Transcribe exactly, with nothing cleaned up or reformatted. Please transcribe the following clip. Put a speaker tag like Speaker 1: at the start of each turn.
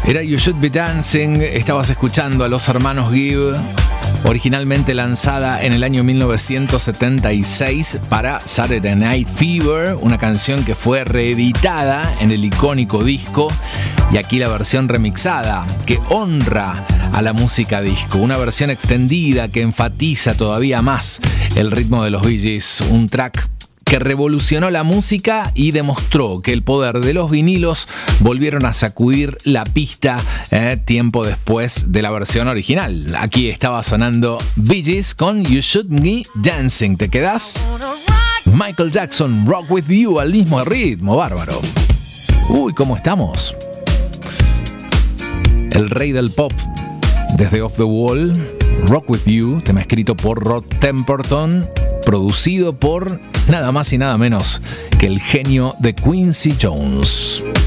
Speaker 1: Era You Should Be Dancing. Estabas escuchando a los hermanos Gibb, originalmente lanzada en el año mil novecientos setenta y seis para Saturday Night Fever, una canción que fue reeditada en el icónico disco, y aquí la versión remixada que honra a la música disco, una versión extendida que enfatiza todavía más el ritmo de los Bee Gees, un track que revolucionó la música y demostró que el poder de los vinilos volvieron a sacudir la pista eh, tiempo después de la versión original. Aquí estaba sonando Bee Gees con You Should Be Dancing. ¿Te quedás? Michael Jackson, Rock With You, al mismo ritmo, bárbaro. Uy, ¿cómo estamos? El rey del pop, desde Off The Wall, Rock With You, tema escrito por Rod Temperton, producido por nada más y nada menos que el genio de Quincy Jones.